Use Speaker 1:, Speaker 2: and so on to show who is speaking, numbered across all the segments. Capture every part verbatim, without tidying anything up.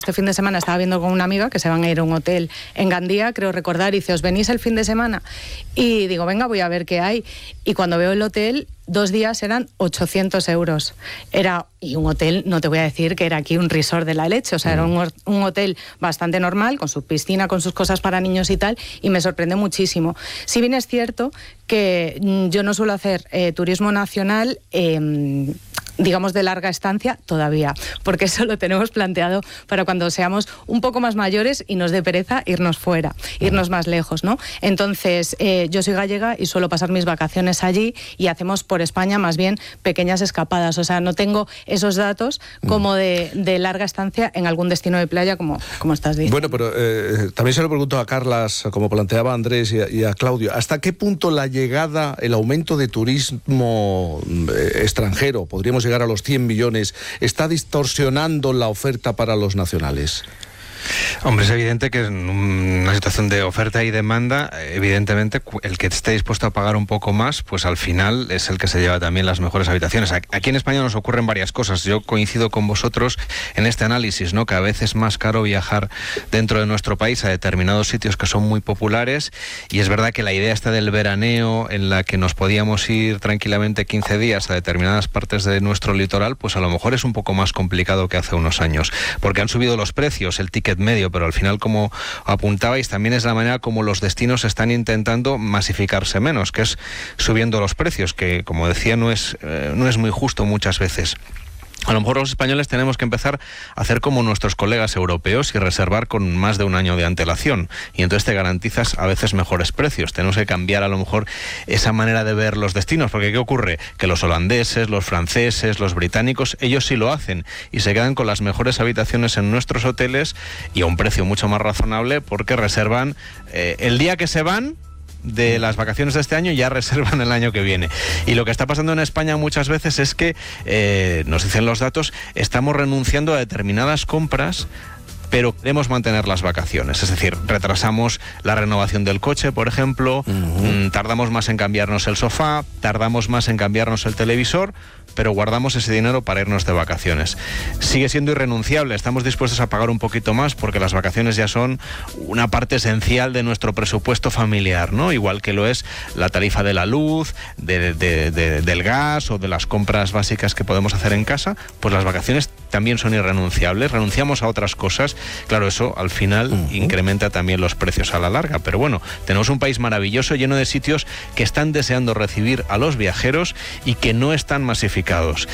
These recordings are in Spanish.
Speaker 1: Este fin de semana estaba viendo con una amiga que se van a ir a un hotel en Gandía, creo recordar, y dice, ¿os venís el fin de semana? Y digo, venga, voy a ver qué hay. Y cuando veo el hotel, dos días eran ochocientos euros. Era, y un hotel, no te voy a decir que era aquí un resort de la leche, o sea, era un, un hotel bastante normal, con su piscina, con sus cosas para niños y tal, y me sorprende muchísimo. Si bien es cierto que mm, yo no suelo hacer eh, turismo nacional, eh, digamos de larga estancia todavía, porque eso lo tenemos planteado para cuando seamos un poco más mayores y nos dé pereza irnos fuera, irnos más lejos, ¿no? Entonces, eh, yo soy gallega y suelo pasar mis vacaciones allí y hacemos por España más bien pequeñas escapadas, o sea, no tengo esos datos como de, de larga estancia en algún destino de playa como, como estás diciendo.
Speaker 2: Bueno, pero eh, también se lo pregunto a Carlas, como planteaba Andrés y a, y a Claudio, ¿hasta qué punto la llegada, el aumento de turismo eh, extranjero, podríamos llegar a los cien millones, está distorsionando la oferta para los nacionales?
Speaker 3: Hombre, es evidente que en una situación de oferta y demanda, evidentemente el que esté dispuesto a pagar un poco más, pues al final es el que se lleva también las mejores habitaciones. Aquí en España nos ocurren varias cosas. Yo coincido con vosotros en este análisis, ¿no? Que a veces es más caro viajar dentro de nuestro país a determinados sitios que son muy populares, y es verdad que la idea esta del veraneo, en la que nos podíamos ir tranquilamente quince días a determinadas partes de nuestro litoral, pues a lo mejor es un poco más complicado que hace unos años, porque han subido los precios, el ticket medio, pero al final, como apuntabais, también es la manera como los destinos están intentando masificarse menos, que es subiendo los precios, que como decía no es, eh, no es muy justo muchas veces. A lo mejor los españoles tenemos que empezar a hacer como nuestros colegas europeos y reservar con más de un año de antelación, y entonces te garantizas a veces mejores precios. Tenemos que cambiar a lo mejor esa manera de ver los destinos, porque ¿qué ocurre? Que los holandeses, los franceses, los británicos, ellos sí lo hacen y se quedan con las mejores habitaciones en nuestros hoteles y a un precio mucho más razonable, porque reservan eh, el día que se van de las vacaciones de este año, ya reservan el año que viene. Y lo que está pasando en España muchas veces es que, eh, nos dicen los datos, estamos renunciando a determinadas compras, pero queremos mantener las vacaciones. Es decir, retrasamos la renovación del coche, por ejemplo, uh-huh. tardamos más en cambiarnos el sofá, tardamos más en cambiarnos el televisor, pero guardamos ese dinero para irnos de vacaciones. Sigue siendo irrenunciable, estamos dispuestos a pagar un poquito más porque las vacaciones ya son una parte esencial de nuestro presupuesto familiar, ¿no? Igual que lo es la tarifa de la luz, de, de, de, del gas o de las compras básicas que podemos hacer en casa, pues las vacaciones también son irrenunciables, renunciamos a otras cosas. Claro, eso al final uh-huh. incrementa también los precios a la larga, pero bueno, tenemos un país maravilloso lleno de sitios que están deseando recibir a los viajeros y que no están masificados.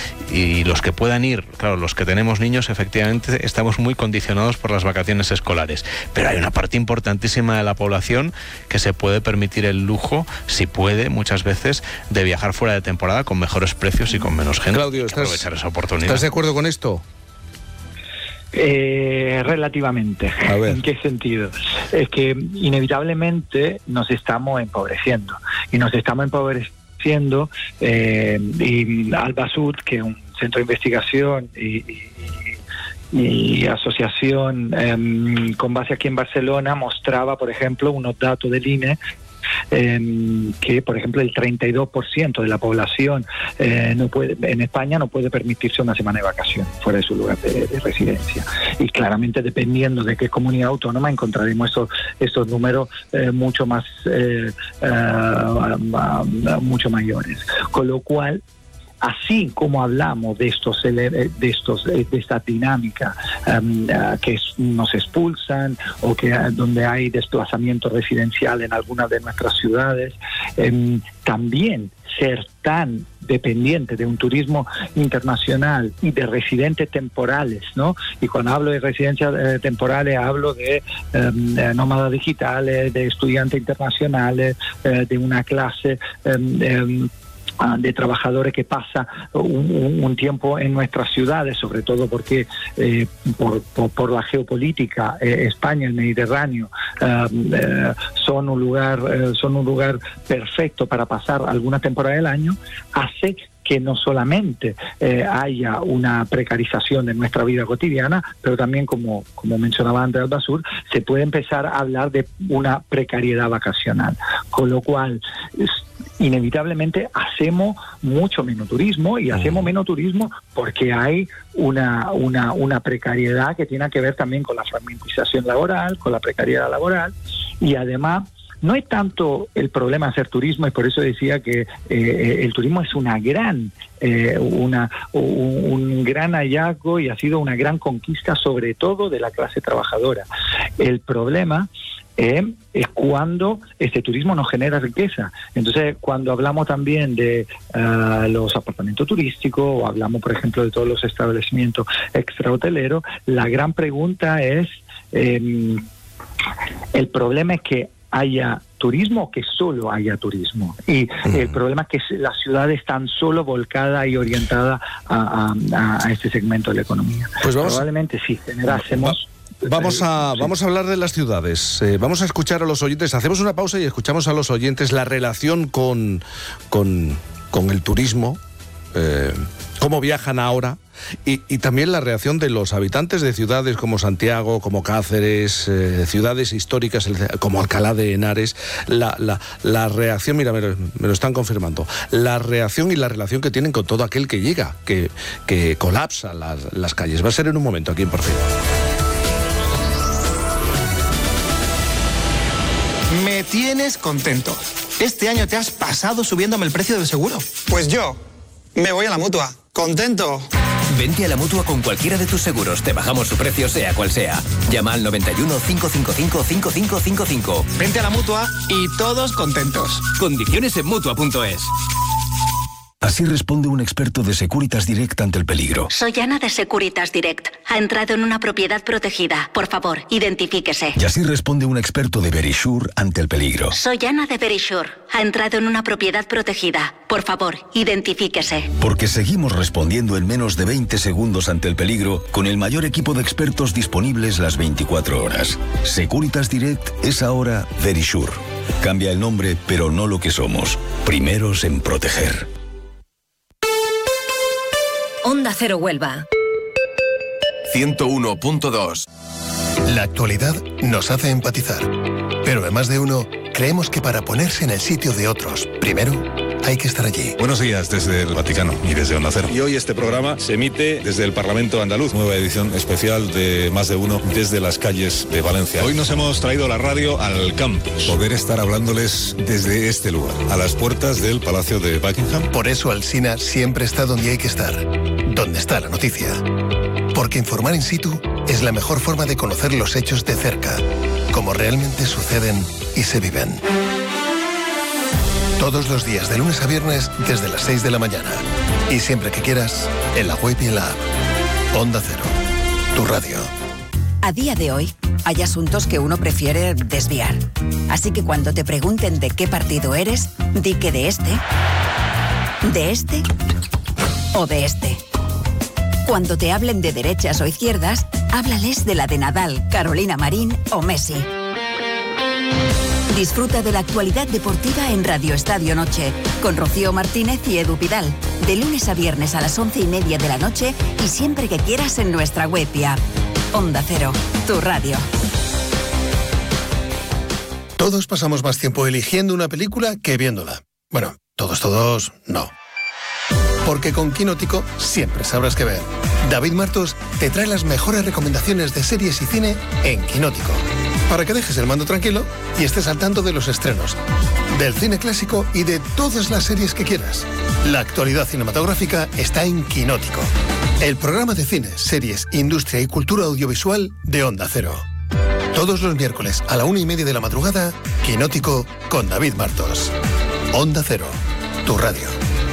Speaker 3: Y los que puedan ir, claro, los que tenemos niños, efectivamente estamos muy condicionados por las vacaciones escolares, pero hay una parte importantísima de la población que se puede permitir el lujo, si puede, muchas veces, de viajar fuera de temporada con mejores precios y con menos gente.
Speaker 2: Claudio, ¿estás,
Speaker 3: aprovechar esa oportunidad.
Speaker 2: ¿Estás de acuerdo con esto?
Speaker 4: Eh, relativamente. ¿En qué sentido? Es que inevitablemente nos estamos empobreciendo y nos estamos empobreciendo eh, y Albasur, que es un centro de investigación y, y, y asociación eh, con base aquí en Barcelona, mostraba, por ejemplo, unos datos del I N E Eh, que por ejemplo el treinta y dos por ciento de la población eh, no puede, en España no puede permitirse una semana de vacaciones fuera de su lugar de, de residencia, y claramente dependiendo de qué comunidad autónoma encontraremos esos, esos números eh, mucho más eh, uh, mucho mayores, con lo cual, así como hablamos de estos de estos de esta dinámica um, uh, que es, nos expulsan o que uh, donde hay desplazamiento residencial en algunas de nuestras ciudades, um, también ser tan dependiente de un turismo internacional y de residentes temporales, ¿no? Y cuando hablo de residencias eh, temporales hablo de, um, de nómadas digitales, de estudiantes internacionales, eh, de una clase um, um, de trabajadores que pasa un, un tiempo en nuestras ciudades, sobre todo porque eh, por, por, por la geopolítica eh, España, el Mediterráneo eh, eh, son un lugar eh, son un lugar perfecto para pasar alguna temporada del año, hace que no solamente eh, haya una precarización de nuestra vida cotidiana, pero también, como, como mencionaba antes Albasur, se puede empezar a hablar de una precariedad vacacional. con lo cual es, inevitablemente hacemos mucho menos turismo y hacemos menos turismo porque hay una, una, una precariedad que tiene que ver también con la fragmentización laboral, con la precariedad laboral, y además no es tanto el problema hacer turismo, y por eso decía que eh, el turismo es una gran eh, una un, un gran hallazgo y ha sido una gran conquista, sobre todo de la clase trabajadora. El problema Eh, es cuando este turismo no genera riqueza. Entonces, cuando hablamos también de uh, los apartamentos turísticos, o hablamos, por ejemplo, de todos los establecimientos extrahoteleros, la gran pregunta es, eh, el problema es que haya turismo o que solo haya turismo. Y mm. el problema es que las ciudades están solo volcadas y orientadas a, a, a este segmento de la economía. Pues vamos, probablemente si generásemos...
Speaker 2: Vamos a, vamos a hablar de las ciudades, eh, vamos a escuchar a los oyentes, hacemos una pausa y escuchamos a los oyentes la relación con, con, con el turismo, eh, cómo viajan ahora, y, y también la reacción de los habitantes de ciudades como Santiago, como Cáceres, eh, ciudades históricas como Alcalá de Henares, la, la, la reacción, mira, me lo, me lo están confirmando, la reacción y la relación que tienen con todo aquel que llega, que, que colapsa las, las calles. Va a ser en un momento aquí en Por Fin.
Speaker 5: Me tienes contento. Este año te has pasado subiéndome el precio del seguro. Pues yo me voy a la Mutua. ¡Contento!
Speaker 6: Vente a la Mutua con cualquiera de tus seguros. Te bajamos su precio sea cual sea. Llama al noventa y uno, cinco cinco cinco, cinco cinco cinco cinco.
Speaker 5: Vente a la Mutua y todos contentos.
Speaker 6: Condiciones en Mutua punto es.
Speaker 7: Así responde un experto de Securitas Direct ante el peligro.
Speaker 8: Soy Ana de Securitas Direct. Ha entrado en una propiedad protegida. Por favor, identifíquese.
Speaker 7: Y así responde un experto de Verisure ante el peligro.
Speaker 8: Soy Ana de Verisure. Ha entrado en una propiedad protegida. Por favor, identifíquese.
Speaker 7: Porque seguimos respondiendo en menos de veinte segundos ante el peligro con el mayor equipo de expertos disponibles las veinticuatro horas. Securitas Direct es ahora Verisure. Cambia el nombre, pero no lo que somos. Primeros en proteger.
Speaker 9: Onda Cero Huelva.
Speaker 10: ciento uno punto dos.
Speaker 11: La actualidad nos hace empatizar, pero además de uno, creemos que para ponerse en el sitio de otros, primero hay que estar allí.
Speaker 12: Buenos días desde el Vaticano y desde Onda Cero. Y hoy este programa se emite desde el Parlamento Andaluz, nueva edición especial de Más de Uno desde las calles de Valencia. Hoy nos hemos traído la radio al campus, poder estar hablándoles desde este lugar, a las puertas del Palacio de Buckingham.
Speaker 11: Por eso Alsina siempre está donde hay que estar, donde está la noticia. Porque informar in situ es la mejor forma de conocer los hechos de cerca, como realmente suceden y se viven. Todos los días, de lunes a viernes, desde las seis de la mañana. Y siempre que quieras, en la web y en la app. Onda Cero, tu radio.
Speaker 9: A día de hoy, hay asuntos que uno prefiere desviar. Así que cuando te pregunten de qué partido eres, di que de este, de este o de este. Cuando te hablen de derechas o izquierdas, háblales de la de Nadal, Carolina Marín o Messi. Disfruta de la actualidad deportiva en Radio Estadio Noche, con Rocío Martínez y Edu Pidal, de lunes a viernes a las once y media de la noche y siempre que quieras en nuestra web y app. Onda Cero, tu radio.
Speaker 11: Todos pasamos más tiempo eligiendo una película que viéndola. Bueno, todos, todos, no. Porque con Quinótico siempre sabrás qué ver. David Martos te trae las mejores recomendaciones de series y cine en Quinótico, para que dejes el mando tranquilo y estés al tanto de los estrenos, del cine clásico y de todas las series que quieras. La actualidad cinematográfica está en Quinótico, el programa de cine, series, industria y cultura audiovisual de Onda Cero. Todos los miércoles a la una y media de la madrugada, Quinótico con David Martos. Onda Cero, tu radio.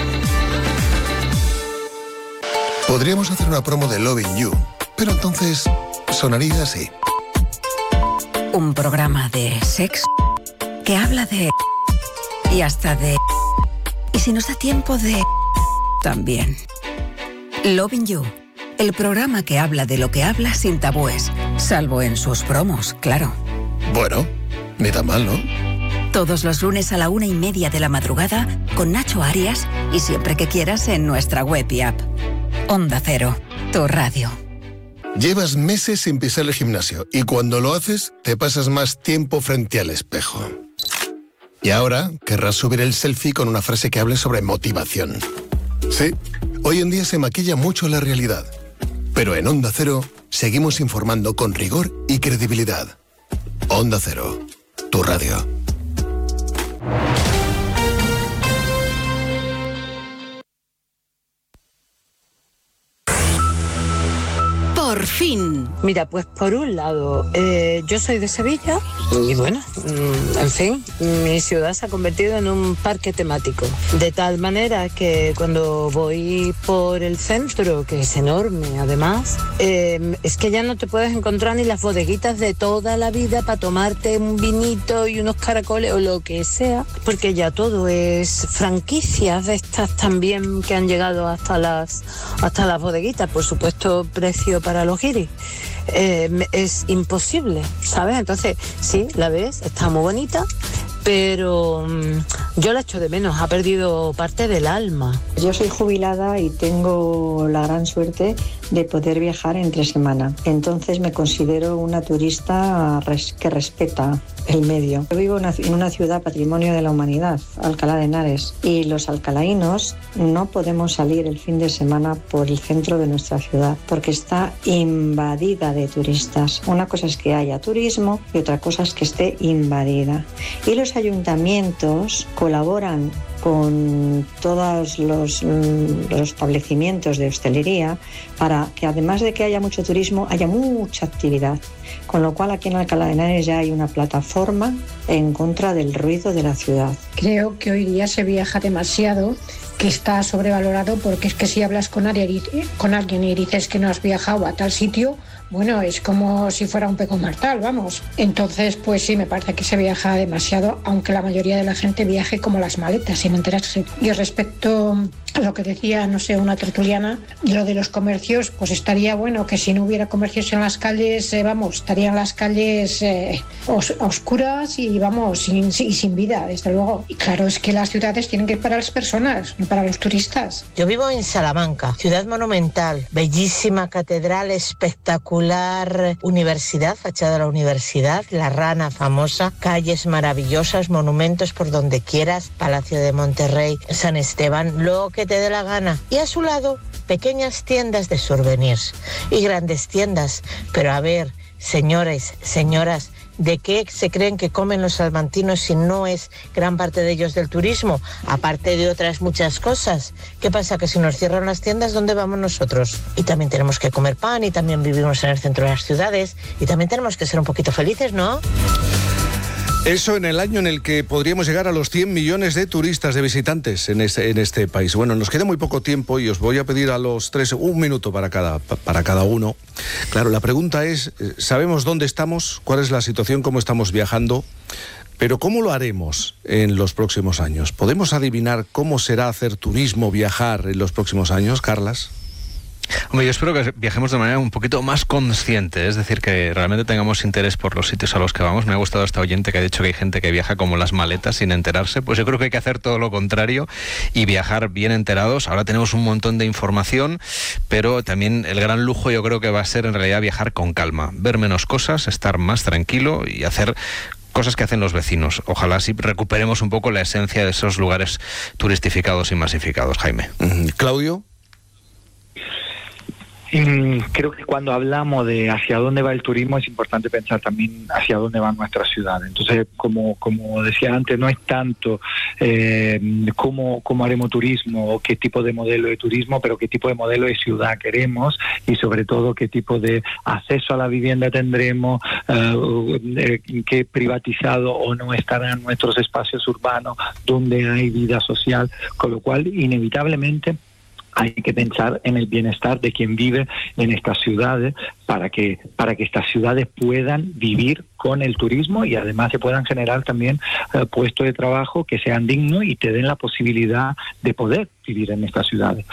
Speaker 11: Podríamos hacer una promo de Loving You, pero entonces sonaría así.
Speaker 9: Un programa de sexo que habla de... y hasta de... y si nos da tiempo de... también. Loving You, el programa que habla de lo que habla sin tabúes, salvo en sus promos, claro.
Speaker 11: Bueno, ni tan mal, ¿no?
Speaker 9: Todos los lunes a la una y media de la madrugada con Nacho Arias y siempre que quieras en nuestra web y app. Onda Cero, tu radio.
Speaker 11: Llevas meses sin pisar el gimnasio y cuando lo haces te pasas más tiempo frente al espejo. Y ahora querrás subir el selfie con una frase que hable sobre motivación. Sí, hoy en día se maquilla mucho la realidad. Pero en Onda Cero seguimos informando con rigor y credibilidad. Onda Cero, tu radio.
Speaker 13: Por fin. Mira, pues por un lado, eh, yo soy de Sevilla y bueno, mm, en fin, mi ciudad se ha convertido en un parque temático. De tal manera que cuando voy por el centro, que es enorme además, eh, es que ya no te puedes encontrar ni las bodeguitas de toda la vida para tomarte un vinito y unos caracoles o lo que sea, porque ya todo es franquicias de estas también que han llegado hasta las, hasta las bodeguitas. Por supuesto, precio para los guiris. Eh, es imposible, ¿sabes? Entonces, sí, la ves, está muy bonita, pero um, yo la echo de menos, ha perdido parte del alma.
Speaker 14: Yo soy jubilada y tengo la gran suerte de poder viajar entre semana. Entonces me considero una turista res- que respeta el medio. Yo vivo en una ciudad patrimonio de la humanidad, Alcalá de Henares, y los alcalaínos no podemos salir el fin de semana por el centro de nuestra ciudad porque está invadida de turistas. Una cosa es que haya turismo y otra cosa es que esté invadida. Y los ayuntamientos colaboran con todos los, los establecimientos de hostelería para que además de que haya mucho turismo, haya mucha actividad. Con lo cual aquí en Alcalá de Henares ya hay una plataforma en contra del ruido de la ciudad.
Speaker 15: Creo que hoy día se viaja demasiado, que está sobrevalorado, porque es que si hablas con alguien, con alguien y dices que no has viajado a tal sitio, bueno, es como si fuera un pecado mortal, vamos. Entonces, pues sí, me parece que se viaja demasiado, aunque la mayoría de la gente viaje como las maletas, sin enterarse. Y respecto a lo que decía, no sé, una tertuliana, lo de los comercios, pues estaría bueno que si no hubiera comercios en las calles, eh, vamos, estarían las calles eh, os- oscuras y, vamos, sin, sin, sin vida, desde luego. Y claro, es que las ciudades tienen que ir para las personas, no para los turistas.
Speaker 16: Yo vivo en Salamanca, ciudad monumental, bellísima catedral, espectacular universidad, fachada de la universidad, La Rana famosa, calles maravillosas, monumentos por donde quieras, Palacio de Monterrey, San Esteban, lo que te dé la gana. Y a su lado, pequeñas tiendas de souvenirs y grandes tiendas. Pero a ver, señores, señoras, ¿de qué se creen que comen los salmantinos si no es gran parte de ellos del turismo? Aparte de otras muchas cosas. ¿Qué pasa? Que si nos cierran las tiendas, ¿dónde vamos nosotros? Y también tenemos que comer pan y también vivimos en el centro de las ciudades y también tenemos que ser un poquito felices, ¿no?
Speaker 2: Eso en el año en el que podríamos llegar a los cien millones de turistas, de visitantes en este, en este país. Bueno, nos queda muy poco tiempo y os voy a pedir a los tres un minuto para cada, para cada uno. Claro, la pregunta es, ¿sabemos dónde estamos? ¿Cuál es la situación? ¿Cómo estamos viajando? Pero ¿cómo lo haremos en los próximos años? ¿Podemos adivinar cómo será hacer turismo, viajar en los próximos años, Carlas?
Speaker 3: Hombre, yo espero que viajemos de manera un poquito más consciente, es decir, que realmente tengamos interés por los sitios a los que vamos. Me ha gustado esta oyente que ha dicho que hay gente que viaja como las maletas sin enterarse. Pues yo creo que hay que hacer todo lo contrario y viajar bien enterados. Ahora tenemos un montón de información, pero también el gran lujo yo creo que va a ser en realidad viajar con calma, ver menos cosas, estar más tranquilo y hacer cosas que hacen los vecinos. Ojalá así recuperemos un poco la esencia de esos lugares turistificados y masificados, Jaime.
Speaker 2: Claudio.
Speaker 4: Creo que cuando hablamos de hacia dónde va el turismo es importante pensar también hacia dónde va nuestra ciudad. Entonces, como como decía antes, no es tanto eh, cómo, cómo haremos turismo o qué tipo de modelo de turismo, pero qué tipo de modelo de ciudad queremos y sobre todo qué tipo de acceso a la vivienda tendremos, eh, qué privatizado o no estarán nuestros espacios urbanos, donde hay vida social, con lo cual inevitablemente hay que pensar en el bienestar de quien vive en estas ciudades para que para que estas ciudades puedan vivir con el turismo y además se puedan generar también eh, puestos de trabajo que sean dignos y te den la posibilidad de poder vivir en estas ciudades. O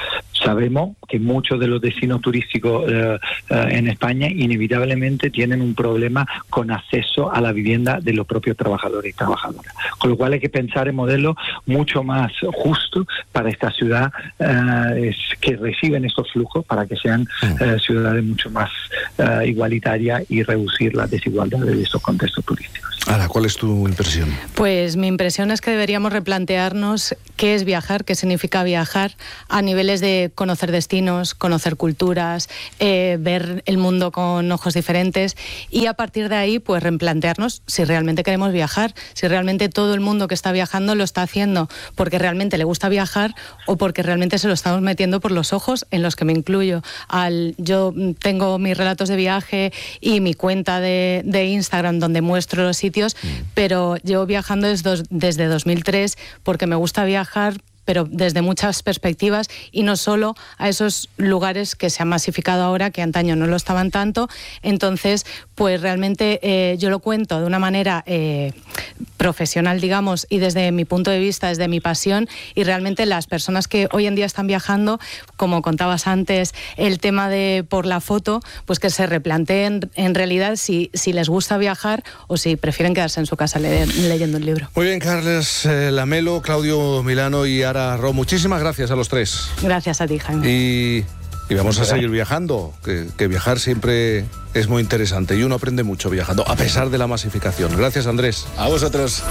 Speaker 4: sabemos que muchos de los destinos turísticos eh, eh, en España inevitablemente tienen un problema con acceso a la vivienda de los propios trabajadores y trabajadoras. Con lo cual hay que pensar en modelos mucho más justos para esta ciudad eh, es, que reciben estos flujos, para que sean eh, ciudades mucho más eh, igualitarias y reducir las desigualdades de estos contextos turísticos.
Speaker 2: Ana, ¿cuál es tu impresión?
Speaker 1: Pues mi impresión es que deberíamos replantearnos qué es viajar, qué significa viajar a niveles de conocer destinos, conocer culturas, eh, ver el mundo con ojos diferentes y a partir de ahí pues replantearnos si realmente queremos viajar, si realmente todo el mundo que está viajando lo está haciendo porque realmente le gusta viajar o porque realmente se lo estamos metiendo por los ojos, en los que me incluyo. Al, yo tengo mis relatos de viaje y mi cuenta de, de Instagram donde muestro los sitios, pero llevo viajando desde, desde dos mil tres porque me gusta viajar, pero desde muchas perspectivas y no solo a esos lugares que se han masificado ahora, que antaño no lo estaban tanto. Entonces, pues realmente eh, yo lo cuento de una manera eh, profesional, digamos, y desde mi punto de vista, desde mi pasión, y realmente las personas que hoy en día están viajando, como contabas antes, el tema de por la foto, pues que se replanteen en realidad si, si les gusta viajar o si prefieren quedarse en su casa leer, leyendo un libro.
Speaker 2: Muy bien, Carles eh, Lamelo, Claudio Milano y Ara Ro, muchísimas gracias a los tres.
Speaker 1: Gracias a ti, Jaime.
Speaker 2: Y, y vamos a seguir viajando, que, que viajar siempre es muy interesante y uno aprende mucho viajando, a pesar de la masificación. Gracias, Andrés.
Speaker 12: A vosotros.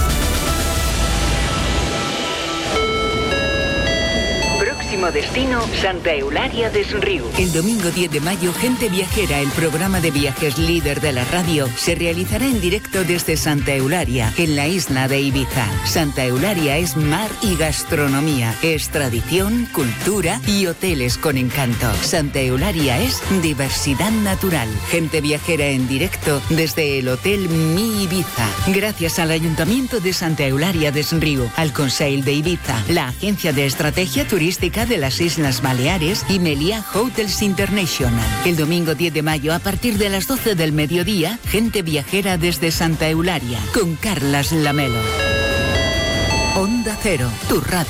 Speaker 17: Próximo destino, Santa Eulalia des Riu.
Speaker 18: El domingo diez de mayo, Gente Viajera, el programa de viajes líder de la radio, se realizará en directo desde Santa Eulalia, en la isla de Ibiza. Santa Eulalia es mar y gastronomía, es tradición, cultura y hoteles con encanto. Santa Eulalia es diversidad natural. Gente Viajera en directo desde el Hotel Mi Ibiza. Gracias al Ayuntamiento de Santa Eulalia des Riu, al Consell de Ibiza, la Agencia de Estrategia Turística de las Islas Baleares y Meliá Hotels International. El domingo diez de mayo, a partir de las doce del mediodía, Gente Viajera desde Santa Eulalia, con Carlas Lamelo. Onda Cero, tu radio.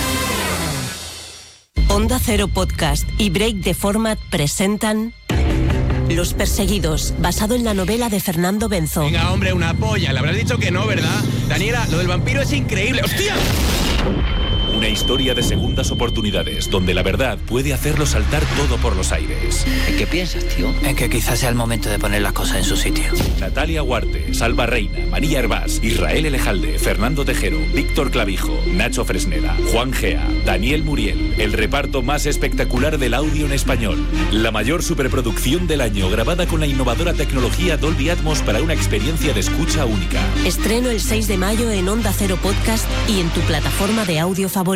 Speaker 19: Onda Cero Podcast y Break the Format presentan Los Perseguidos, basado en la novela de Fernando Benzo.
Speaker 20: Venga, hombre, una polla. Le habrás dicho que no, ¿verdad? Daniela, lo del vampiro es increíble. ¡Hostia!
Speaker 21: Una historia de segundas oportunidades, donde la verdad puede hacerlo saltar todo por los aires.
Speaker 22: ¿En qué piensas, tío? En que quizás sea el momento de poner las cosas en su sitio.
Speaker 21: Natalia Huarte, Salva Reina, María Hervás, Israel Elejalde, Fernando Tejero, Víctor Clavijo, Nacho Fresneda, Juan Gea, Daniel Muriel. El reparto más espectacular del audio en español. La mayor superproducción del año, grabada con la innovadora tecnología Dolby Atmos para una experiencia de escucha única.
Speaker 19: Estreno el seis de mayo en Onda Cero Podcast y en tu plataforma de audio favorita.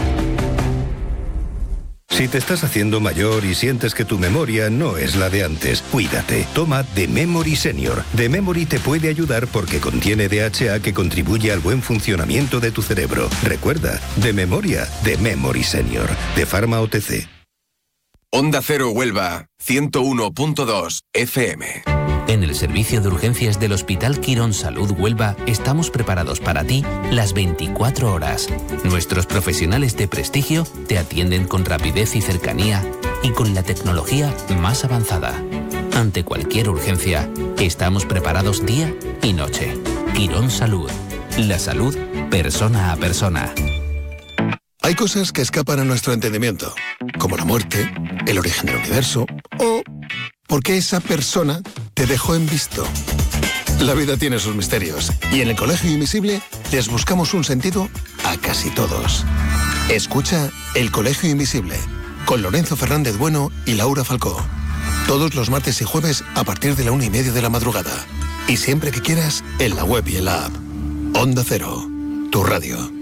Speaker 23: Si te estás haciendo mayor y sientes que tu memoria no es la de antes, cuídate. Toma The Memory Senior. The Memory te puede ayudar porque contiene D H A que contribuye al buen funcionamiento de tu cerebro. Recuerda, de memoria, The Memory Senior. De Pharma O T C.
Speaker 10: Onda Cero Huelva, ciento uno punto dos F M.
Speaker 24: En el servicio de urgencias del Hospital Quirón Salud Huelva estamos preparados para ti las veinticuatro horas. Nuestros profesionales de prestigio te atienden con rapidez y cercanía y con la tecnología más avanzada. Ante cualquier urgencia, estamos preparados día y noche. Quirón Salud. La salud persona a persona.
Speaker 11: Hay cosas que escapan a nuestro entendimiento, como la muerte, el origen del universo o por qué esa persona te dejó en visto. La vida tiene sus misterios y en el Colegio Invisible les buscamos un sentido a casi todos. Escucha El Colegio Invisible con Lorenzo Fernández Bueno y Laura Falcó. Todos los martes y jueves a partir de la una y media de la madrugada. Y siempre que quieras, en la web y en la app. Onda Cero, tu radio.